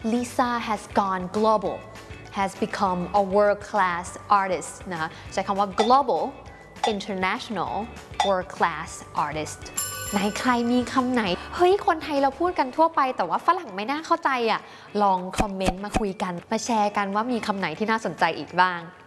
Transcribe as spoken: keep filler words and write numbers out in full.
Lisa has gone global has become a world class artist นะคะใช้คำว่า global international world class artist ไหนใครมีคำไหนเฮ้ยคนไทยเราพูดกันทั่วไปแต่ว่าฝรั่งไม่น่าเข้าใจอ่ะลองคอมเมนต์มาคุยกันมาแชร์กันว่ามีคำไหนที่น่าสนใจอีกบ้าง